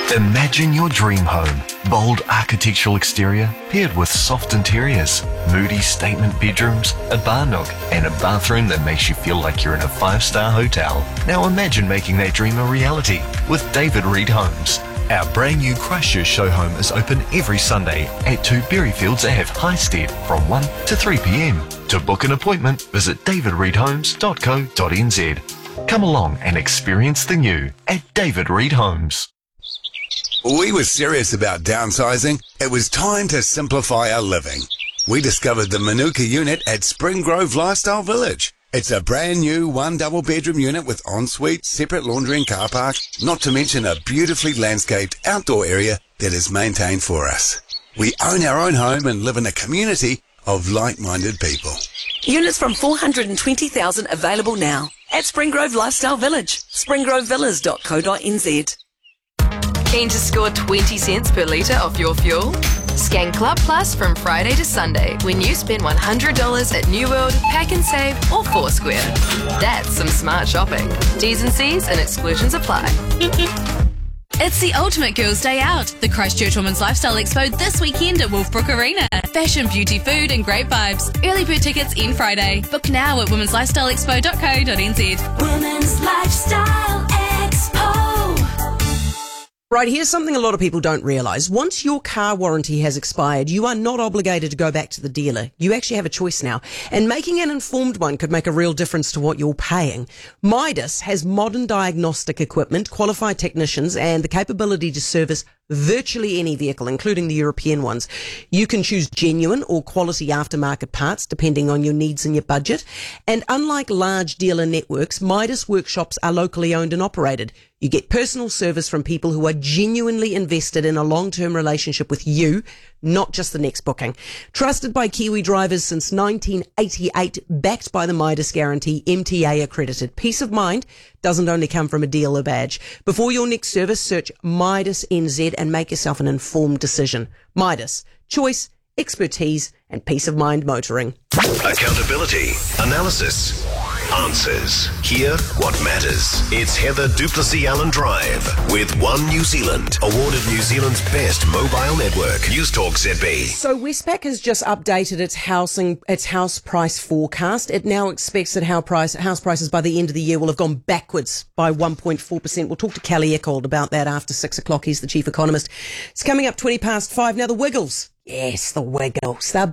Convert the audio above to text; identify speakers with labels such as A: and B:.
A: Imagine your dream home. Bold architectural exterior paired with soft interiors, moody statement bedrooms, a bar nook, and a bathroom that makes you feel like you're in a 5-star hotel. Now imagine making that dream a reality with David Reed Homes. Our brand new Christchurch show home is open every Sunday at 2 Berryfields Ave, Highstead from 1 to 3 p.m. To book an appointment, visit davidreedhomes.co.nz. Come along and experience the new at David Reed Homes.
B: We were serious about downsizing. It was time to simplify our living. We discovered the Manuka unit at Spring Grove Lifestyle Village. It's a brand new 1 double bedroom unit with ensuite, separate laundry and car park, not to mention a beautifully landscaped outdoor area that is maintained for us. We own our own home and live in a community of like-minded people.
C: Units from $420,000 available now at Spring Grove Lifestyle Village, springgrovevillas.co.nz.
D: Keen to score 20 cents per litre off your fuel? Scan Club Plus from Friday to Sunday when you spend $100 at New World, Pack and Save or Foursquare. That's some smart shopping. T's and C's and exclusions apply.
E: It's the ultimate girls' day out. The Christchurch Women's Lifestyle Expo this weekend at Wolfbrook Arena. Fashion, beauty, food and great vibes. Early bird tickets in Friday. Book now at womenslifestyleexpo.co.nz.
F: Women's Lifestyle Expo.
G: Right, here's something a lot of people don't realise. Once your car warranty has expired, you are not obligated to go back to the dealer. You actually have a choice now. And making an informed one could make a real difference to what you're paying. Midas has modern diagnostic equipment, qualified technicians, and the capability to service virtually any vehicle, including the European ones. You can choose genuine or quality aftermarket parts, depending on your needs and your budget. And unlike large dealer networks, Midas workshops are locally owned and operated. You get personal service from people who are genuinely invested in a long-term relationship with you, not just the next booking. Trusted by Kiwi drivers since 1988, backed by the Midas Guarantee, MTA accredited. Peace of mind doesn't only come from a dealer badge. Before your next service, search Midas NZ and make yourself an informed decision. Midas. Choice, expertise, and peace of mind motoring.
H: Accountability, analysis, answers. Hear what matters. It's Heather Duplessis Allen Drive with One New Zealand, awarded New Zealand's best mobile network. News Talk ZB.
G: So Westpac has just updated its house price forecast. It now expects that house prices by the end of the year will have gone backwards by 1.4%. We'll talk to Kelly Eckold about that after 6 o'clock. He's the chief economist. It's coming up 5:20. Now the Wiggles. Yes, the Wiggles. They're